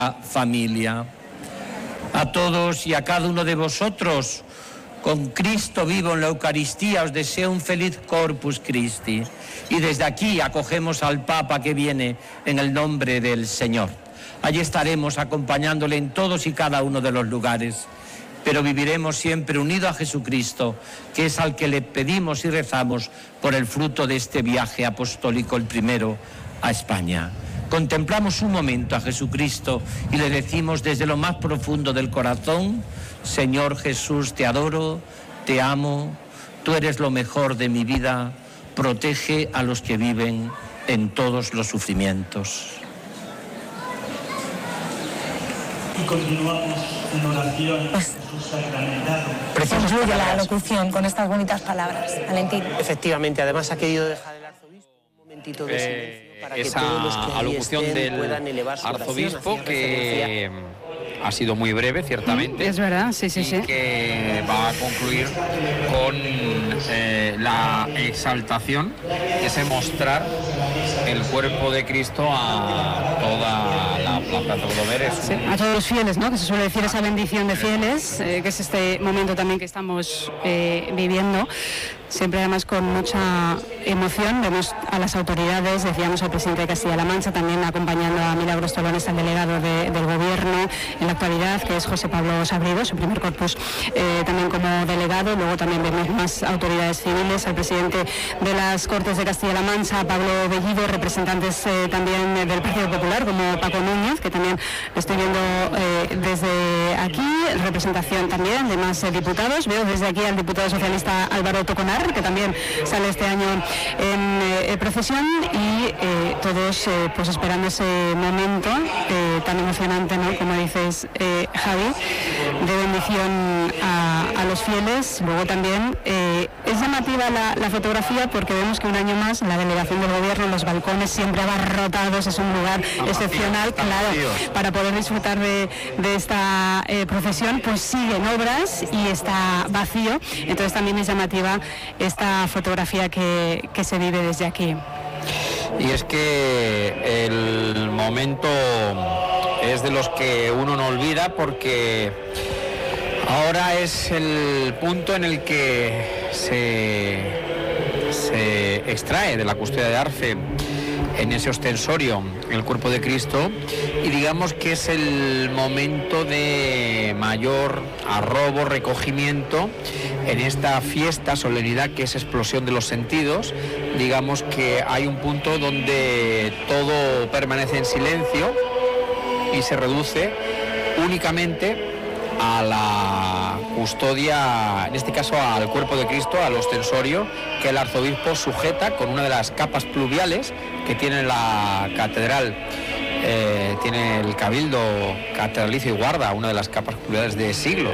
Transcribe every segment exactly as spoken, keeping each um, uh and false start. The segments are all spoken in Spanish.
familia. A todos y a cada uno de vosotros, con Cristo vivo en la Eucaristía, os deseo un feliz Corpus Christi. Y desde aquí acogemos al Papa que viene en el nombre del Señor. Allí estaremos acompañándole en todos y cada uno de los lugares, pero viviremos siempre unidos a Jesucristo, que es al que le pedimos y rezamos por el fruto de este viaje apostólico, el primero a España. Contemplamos un momento a Jesucristo y le decimos desde lo más profundo del corazón: Señor Jesús, te adoro, te amo, tú eres lo mejor de mi vida, protege a los que viven en todos los sufrimientos. Y continuamos en oración. Pues, concluye la locución con estas bonitas palabras. Valentín. Efectivamente, además ha querido dejar el arzobispo un momentito de silencio para que todos los que allí estén puedan elevar su oración. Arzobispo que ha sido muy breve, ciertamente. Es verdad, sí, sí, y sí. que va a concluir con eh, la exaltación, ese mostrar el cuerpo de Cristo a toda la plaza de Clodover. Sí, a todos los fieles, ¿no? Que se suele decir esa bendición de fieles, eh, que es este momento también que estamos eh, viviendo. Siempre además con mucha emoción. Vemos a las autoridades, decíamos al presidente de Castilla-La Mancha, también acompañando a Milagros Tolones, al delegado de, del gobierno en la actualidad, que es José Pablo Sabrido, su primer corpus eh, también como delegado. Luego también vemos más autoridades civiles, al presidente de las Cortes de Castilla-La Mancha, Pablo Bellido, representantes eh, también del Partido Popular, como Paco Núñez, que también lo estoy viendo eh, desde aquí, representación también de más eh, diputados. Veo desde aquí al diputado socialista Álvaro Toconar, que también sale este año en eh, procesión, y eh, todos eh, pues esperando ese momento eh, tan emocionante, ¿no? Como dices, eh, Javi, de bendición a, a los fieles. Luego también eh, es llamativa la, la fotografía, porque vemos que un año más la delegación del gobierno, los balcones siempre abarrotados, es un lugar excepcional, claro, para poder disfrutar de, de esta eh, procesión. Pues siguen obras y está vacío, entonces también es llamativa esta fotografía que, que se vive desde aquí. Y es que el momento es de los que uno no olvida, porque ahora es el punto en el que se, se extrae de la custodia de Arce, en ese ostensorio, el cuerpo de Cristo, y digamos que es el momento de mayor arrobo, recogimiento en esta fiesta, solemnidad, que es explosión de los sentidos. Digamos que hay un punto donde todo permanece en silencio y se reduce únicamente a la custodia, en este caso al cuerpo de Cristo, al ostensorio, que el arzobispo sujeta con una de las capas pluviales que tiene la catedral. Eh, tiene el cabildo catedralicio y guarda una de las capas pluviales de siglos,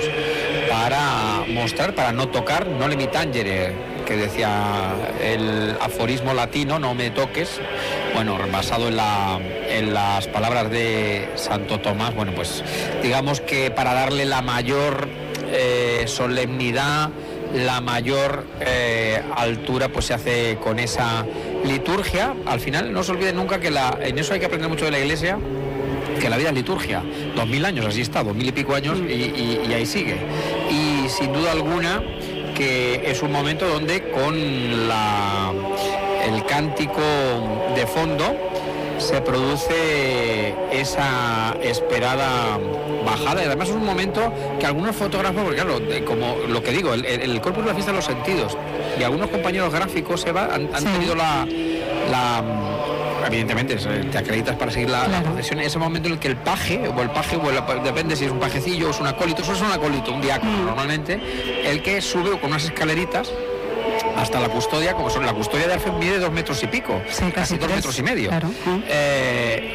para mostrar, para no tocar, no le mi tangere, que decía el aforismo latino, no me toques, bueno, basado en, la, en las palabras de Santo Tomás. Bueno, pues digamos que para darle la mayor eh, solemnidad, la mayor eh, altura, pues se hace con esa liturgia. Al final no se olviden nunca que la, en eso hay que aprender mucho de la Iglesia, que la vida es liturgia. Dos mil años, así está, dos mil y pico años, y, y, y ahí sigue. Y sin duda alguna que es un momento donde con la, el cántico de fondo se produce esa esperada bajada, y además es un momento que algunos fotógrafos, porque claro, como lo que digo, el, el cuerpo es la fiesta de los sentidos, y algunos compañeros gráficos Eva, han, han sí. tenido la, la evidentemente te acreditas para seguir la, claro. la procesión, ese momento en el que el paje, o el paje, o el, depende si es un pajecillo o es un acólito, eso es un acólito, un diácono mm. normalmente, el que sube con unas escaleritas hasta la custodia, como son la custodia de Arce, mide dos metros y pico, sí, casi, casi dos metros y medio, claro. eh,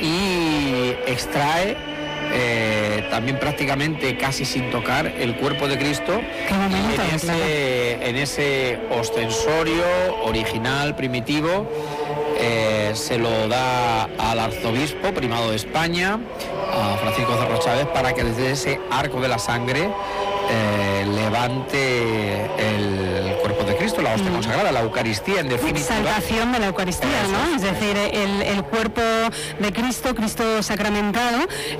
y extrae eh, también prácticamente casi sin tocar el cuerpo de Cristo momento, en, ese, claro. en ese ostensorio original, primitivo. Eh, se lo da al arzobispo primado de España, a Francisco Cerro Chávez, para que desde ese arco de la sangre eh, levante el cuerpo de Cristo, la hostia mm. consagrada, la Eucaristía, en definitiva. Exaltación de la Eucaristía, ¿no? Es decir, el, el cuerpo de Cristo, Cristo sacramentado,